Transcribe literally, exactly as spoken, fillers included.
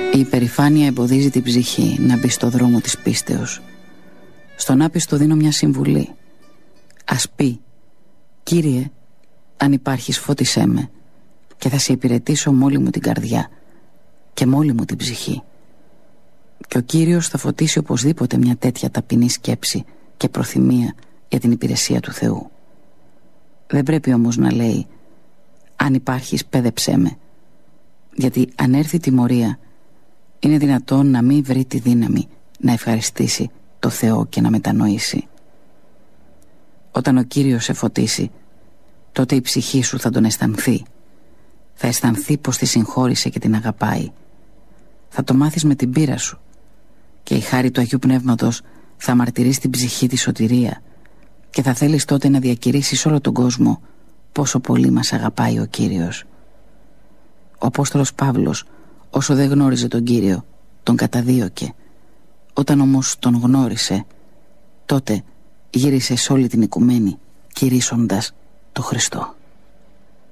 Η υπερηφάνεια εμποδίζει την ψυχή να μπει στο δρόμο της πίστεως. Στον άπιστο δίνω μια συμβουλή. Ας πει: Κύριε, αν υπάρχεις φώτισέ με, και θα σε υπηρετήσω μ' όλη μου την καρδιά και μ' όλη μου την ψυχή. Και ο Κύριος θα φωτίσει οπωσδήποτε μια τέτοια ταπεινή σκέψη και προθυμία για την υπηρεσία του Θεού. Δεν πρέπει όμως να λέει: αν υπάρχεις πέδεψέ με, γιατί αν έρθει τιμωρία, είναι δυνατόν να μην βρει τη δύναμη να ευχαριστήσει το Θεό και να μετανοήσει. Όταν ο Κύριος σε φωτίσει, τότε η ψυχή σου θα τον αισθανθεί. Θα αισθανθεί πως τη συγχώρησε και την αγαπάει. Θα το μάθεις με την πείρα σου, και η χάρη του Αγίου Πνεύματος θα μαρτυρεί την ψυχή τη σωτηρία, και θα θέλεις τότε να διακηρύσεις όλο τον κόσμο πόσο πολύ μας αγαπάει ο Κύριος. Ο Απόστολος Παύλος, όσο δεν γνώριζε τον Κύριο, τον καταδίωκε. Όταν όμως τον γνώρισε, τότε γύρισε σε όλη την οικουμένη κηρύσσοντας το Χριστό.